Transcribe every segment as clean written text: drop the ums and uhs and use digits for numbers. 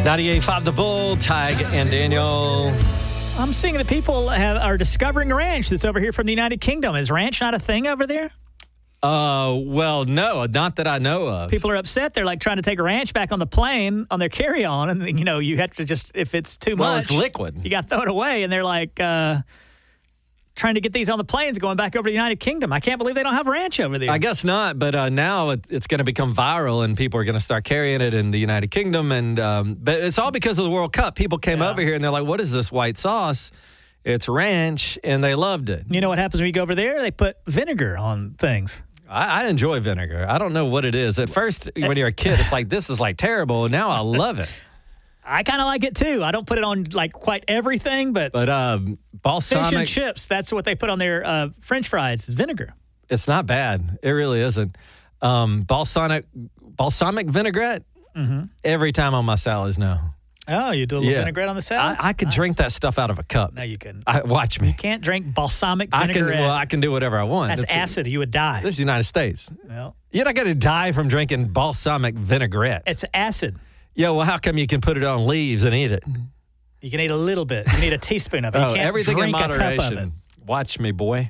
98.5 The Bull, Tig and Daniel. I'm seeing that people are discovering ranch that's over here from the United Kingdom. Is ranch not a thing over there? Well, no, not that I know of. People are upset. They're like trying to take ranch back on the plane on their carry-on, and you have to just, if it's too much, well, it's liquid. You got to throw it away. And they're like trying to get these on the planes going back over to the United Kingdom. I can't believe they don't have ranch over there. I guess not, but now it's going to become viral, and people are going to start carrying it in the United Kingdom. And but it's all because of the World Cup. People came over here and they're like, "What is this white sauce?" It's ranch, and they loved it. You know what happens when you go over there? They put vinegar on things. I enjoy vinegar. I don't know what it is. At first, when you're a kid, it's like, this is like terrible. Now I love it. I kind of like it too. I don't put it on like quite everything, but balsamic fish and chips, that's what they put on their French fries, is vinegar. It's not bad. It really isn't. Balsamic vinaigrette, every time on my salads now. Oh, you do a little vinaigrette on the salads? I could drink that stuff out of a cup. No, you couldn't. Watch me. You can't drink balsamic vinaigrette. I can do whatever I want. That's acid. You would die. This is the United States. Well, You're not going to die from drinking balsamic vinaigrette. it's acid. Yeah, well, how come you can put it on leaves and eat it? You can eat a little bit. You need a teaspoon of it. You can't everything drink in moderation. a cup of it. Watch me, boy.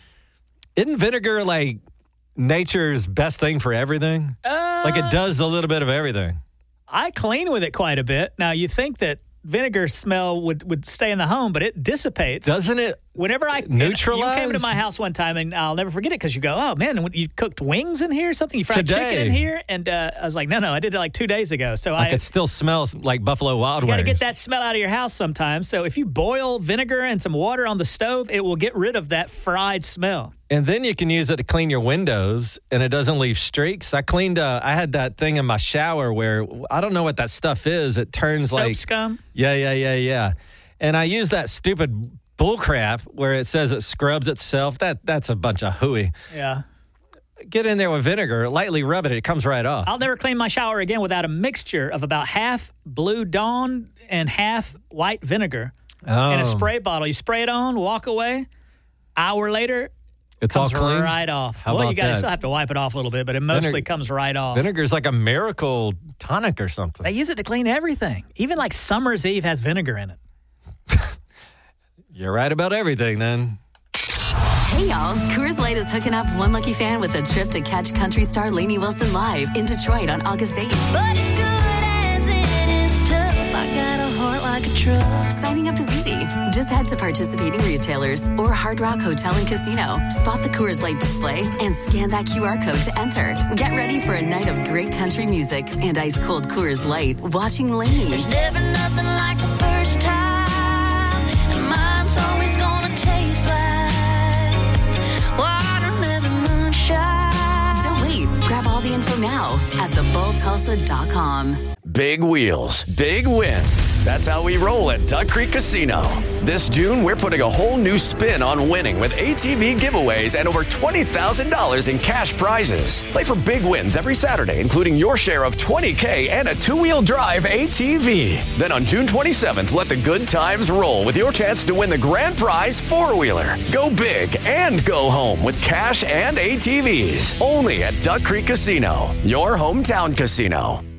Isn't vinegar like nature's best thing for everything? Like it does a little bit of everything. I clean with it quite a bit. Now, you think that vinegar smell would stay in the home, but it dissipates. Doesn't it? Whenever I neutralize? You came to my house one time, and I'll never forget it because you go, "Oh man, you cooked wings in here or something? You fried chicken in here?" And I was like, "No, I did it like 2 days ago." So it still smells like Buffalo Wild Wings. You got to get that smell out of your house sometimes. So if you boil vinegar and some water on the stove, it will get rid of that fried smell. And then you can use it to clean your windows, and it doesn't leave streaks. I had that thing in my shower where I don't know what that stuff is. It turns soap scum. Yeah. And I use that stupid bullcrap where it says it scrubs itself. That's a bunch of hooey. Yeah. Get in there with vinegar, lightly rub it comes right off. I'll never clean my shower again without a mixture of about half Blue Dawn and half white vinegar in a spray bottle. You spray it on, walk away. Hour later, it's all clean? Right off. How about you still have to wipe it off a little bit, but it mostly comes right off. Vinegar is like a miracle tonic or something. They use it to clean everything. Even like Summer's Eve has vinegar in it. You're right about everything, then. Hey, y'all. Coors Light is hooking up one lucky fan with a trip to catch country star Lainey Wilson live in Detroit on August 8th. But as good as it is tough, I got a heart like a truck. Signing up is easy. Just head to participating retailers or Hard Rock Hotel and Casino. Spot the Coors Light display and scan that QR code to enter. Get ready for a night of great country music and ice-cold Coors Light watching Lainey. There's never nothing like the first time, and mine's always gonna taste like watermelon moonshine. Don't wait. Grab all the info now at thebulltulsa.com. Big wheels, big wins. That's how we roll at Duck Creek Casino. This June, we're putting a whole new spin on winning with ATV giveaways and over $20,000 in cash prizes. Play for big wins every Saturday, including your share of $20K and a two-wheel drive ATV. Then on June 27th, let the good times roll with your chance to win the grand prize four-wheeler. Go big and go home with cash and ATVs. Only at Duck Creek Casino, your hometown casino.